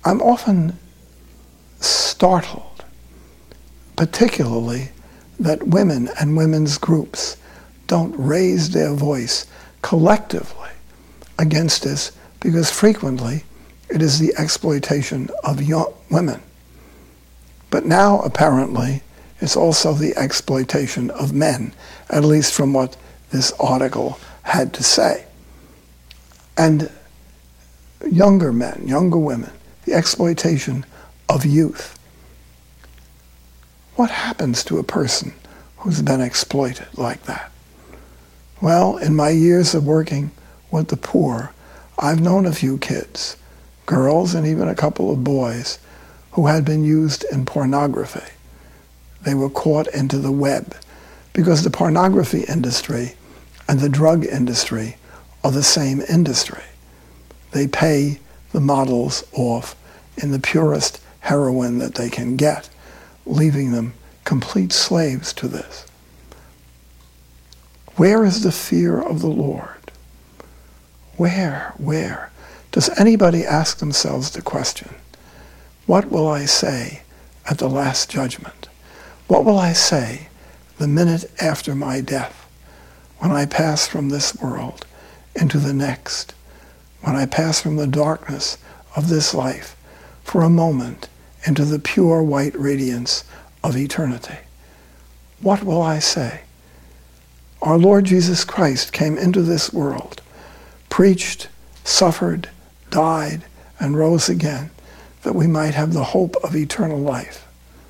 I'm often startled, particularly that women and women's groups don't raise their voice collectively against this, because frequently it is the exploitation of young women. But now apparently it's also the exploitation of men, at least from what this article had to say. And younger men, younger women, the exploitation of youth. What happens to a person who's been exploited like that? Well, in my years of working with the poor, I've known a few kids, girls and even a couple of boys, who had been used in pornography. They were caught into the web because the pornography industry and the drug industry are the same industry. They pay the models off in the purest heroin that they can get, leaving them complete slaves to this. Where is the fear of the Lord? Where? Does anybody ask themselves the question, what will I say at the last judgment? What will I say the minute after my death, when I pass from this world into the next, when I pass from the darkness of this life for a moment into the pure white radiance of eternity? What will I say? Our Lord Jesus Christ came into this world, preached, suffered, died, and rose again, that we might have the hope of eternal life.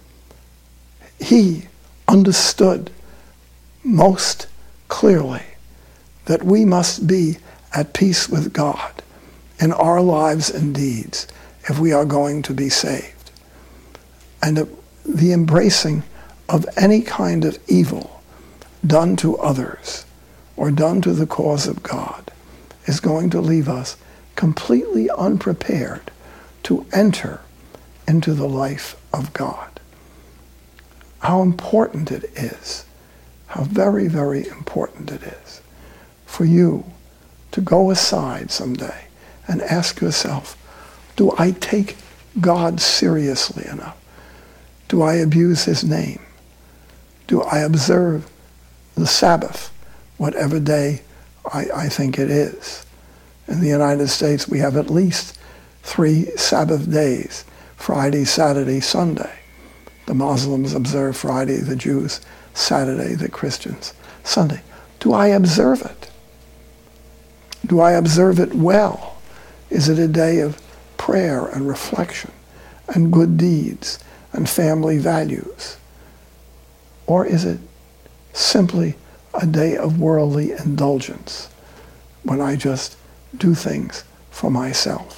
He understood most clearly that we must be at peace with God in our lives and deeds if we are going to be saved. And the embracing of any kind of evil done to others or done to the cause of God is going to leave us completely unprepared to enter into the life of God. How important it is, how very, very important it is for you to go aside someday and ask yourself, do I take God seriously enough? Do I abuse his name? Do I observe the Sabbath, whatever day I think it is? In the United States, we have at least 3 Sabbath days, Friday, Saturday, Sunday. The Muslims observe Friday, the Jews Saturday, the Christians Sunday. Do I observe it? Do I observe it well? Is it a day of prayer and reflection and good deeds and family values? Or is it simply a day of worldly indulgence when I just do things for myself?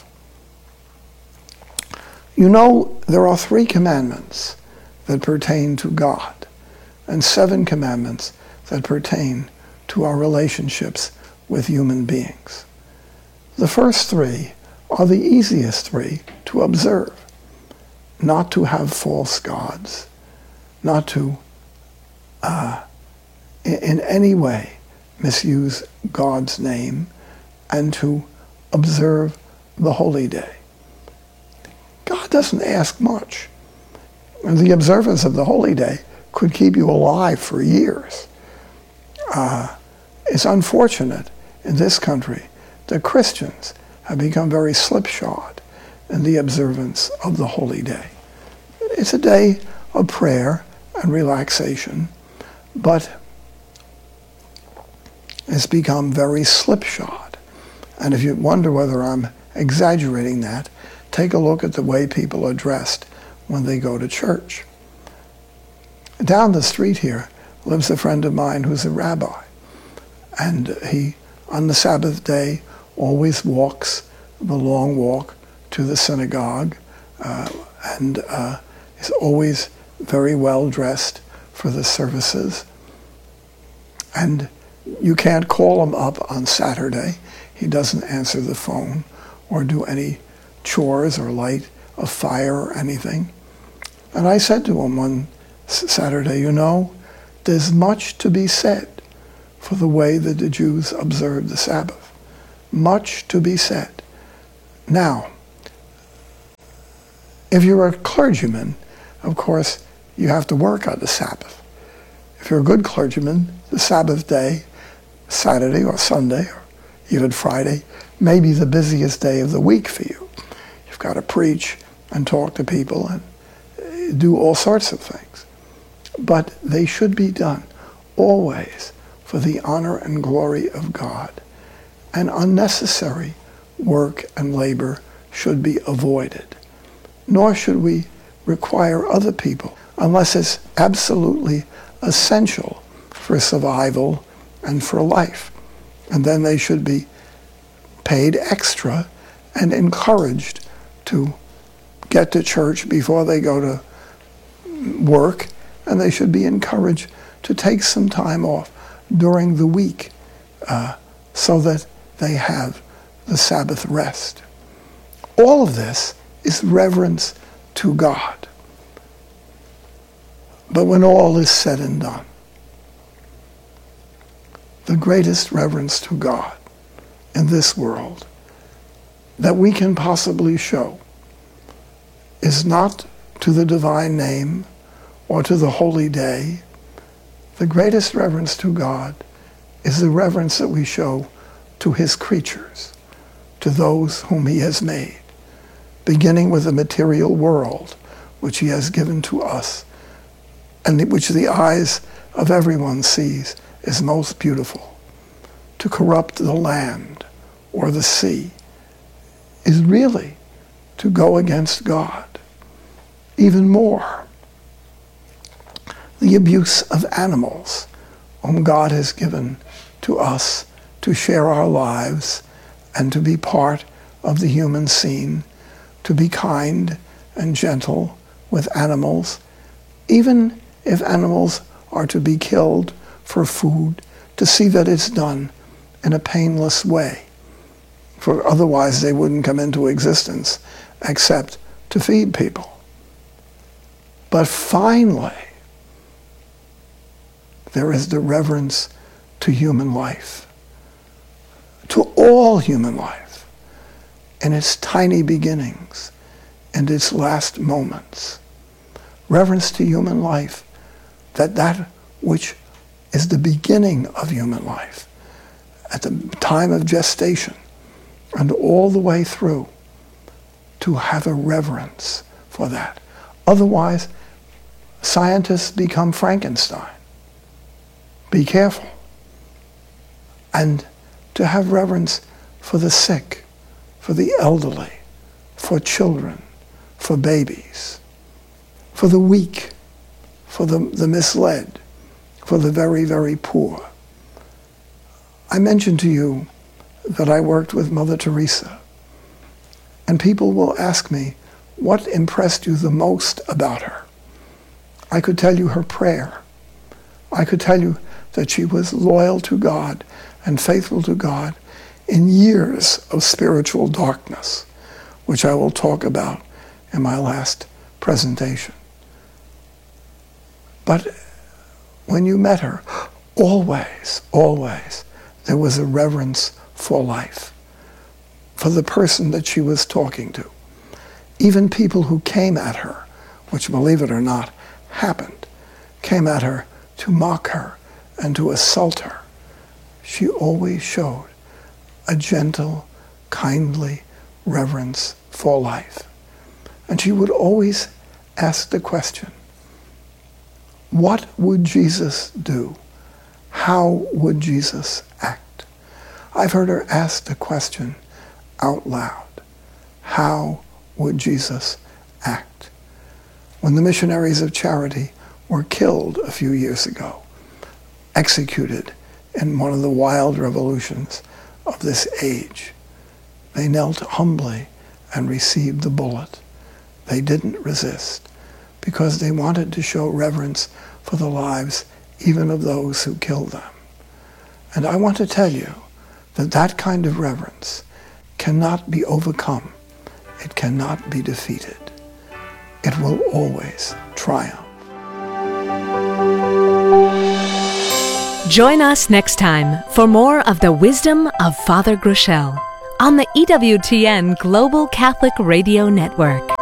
You know, there are 3 commandments that pertain to God and 7 commandments that pertain to our relationships with human beings. The first 3 are the easiest 3 to observe. Not to have false gods, not to in any way misuse God's name, and to observe the holy day. God doesn't ask much. The observance of the holy day could keep you alive for years. It's unfortunate in this country that Christians have become very slipshod in the observance of the holy day. It's a day of prayer and relaxation, but it's become very slipshod. And if you wonder whether I'm exaggerating that, take a look at the way people are dressed when they go to church. Down the street here lives a friend of mine who's a rabbi, and he, on the Sabbath day, always walks the long walk to the synagogue, and is always very well dressed for the services. And you can't call him up on Saturday. He doesn't answer the phone or do any chores or light a fire or anything. And I said to him one Saturday, you know, there's much to be said for the way that the Jews observe the Sabbath. Much to be said. Now, If you're a clergyman, of course, you have to work on the Sabbath. If you're a good clergyman, the Sabbath day, Saturday or Sunday or even Friday, may be the busiest day of the week for you. You've got to preach and talk to people and do all sorts of things. But they should be done always for the honor and glory of God. And unnecessary work and labor should be avoided. Nor should we require other people unless it's absolutely essential for survival and for life. And then they should be paid extra and encouraged to get to church before they go to work, and they should be encouraged to take some time off during the week so that they have the Sabbath rest. All of this is reverence to God. But when all is said and done, the greatest reverence to God in this world that we can possibly show is not to the divine name or to the holy day. The greatest reverence to God is the reverence that we show to his creatures, to those whom he has made, beginning with the material world which he has given to us, and which the eyes of everyone sees is most beautiful. To corrupt the land or the sea is really to go against God. Even more, the abuse of animals, whom God has given to us to share our lives and to be part of the human scene, to be kind and gentle with animals, even if animals are to be killed for food, to see that it's done in a painless way, for otherwise they wouldn't come into existence except to feed people. But finally, there is the reverence to human life, to all human life, in its tiny beginnings and its last moments. Reverence to human life, that which is the beginning of human life, at the time of gestation and all the way through, to have a reverence for that. Otherwise, scientists become Frankenstein. Be careful. And to have reverence for the sick, for the elderly, for children, for babies, for the weak, for the misled, for the very, very poor. I mentioned to you that I worked with Mother Teresa, and people will ask me, what impressed you the most about her? I could tell you her prayer. I could tell you that she was loyal to God and faithful to God in years of spiritual darkness, which I will talk about in my last presentation. But when you met her, always, there was a reverence for life, for the person that she was talking to. Even people who came at her, which, believe it or not, happened, came at her to mock her and to assault her. She always showed a gentle, kindly reverence for life. And she would always ask the question, what would Jesus do? How would Jesus act? I've heard her ask the question out loud. How would Jesus act? When the missionaries of charity were killed a few years ago, executed in one of the wild revolutions of this age, they knelt humbly and received the bullet. They didn't resist because they wanted to show reverence for the lives even of those who killed them. And I want to tell you that that kind of reverence cannot be overcome. It cannot be defeated. It will always triumph. Join us next time for more of the wisdom of Father Groeschel on the EWTN Global Catholic Radio Network.